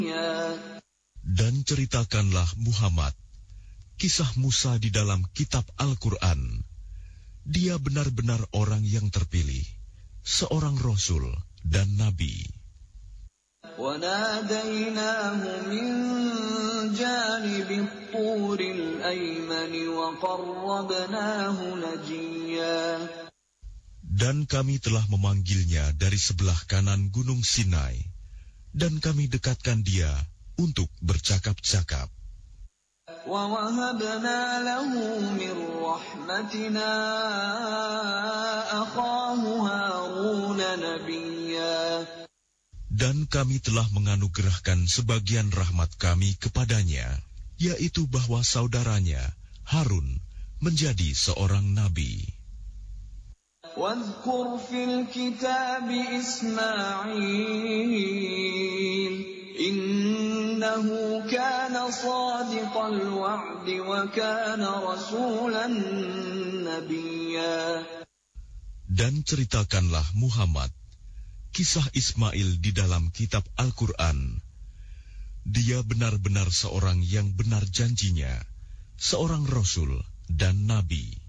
Dan ceritakanlah Muhammad kisah Musa di dalam kitab Al-Quran. Dia benar-benar orang yang terpilih, seorang Rasul dan Nabi. وَنَادَيْنَاهُ مِنْ جَانِبِ الطُّورِ الْأَيْمَنِ وَقَرَّبْنَاهُ نَجِيًّا. Dan kami telah memanggilnya dari sebelah kanan Gunung Sinai, dan kami dekatkan dia untuk bercakap-cakap. وَوَهَبْنَا لَهُ مِنْ رَحْمَتِنَا أَخَاهُ هَارُونَ نَبِيًّا. Dan kami telah menganugerahkan sebagian rahmat kami kepadanya, yaitu bahwa saudaranya Harun menjadi seorang nabi. وَاذْكُرْ فِي الْكِتَابِ إِسْمَاعِيلَ إِنَّهُ كَانَ صَادِقَ الْوَعْدِ وَكَانَ رَسُولًا نَبِيًّا. Dan ceritakanlah Muhammad kisah Ismail di dalam kitab Al-Quran. Dia benar-benar seorang yang benar janjinya, seorang Rasul dan Nabi.